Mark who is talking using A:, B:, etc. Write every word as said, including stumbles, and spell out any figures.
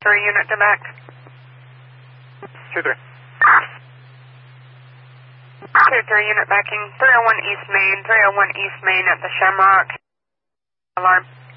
A: three unit to back.
B: two three.
A: two three unit backing. three oh one East Main. three oh one East Main at the Shamrock. Alarm.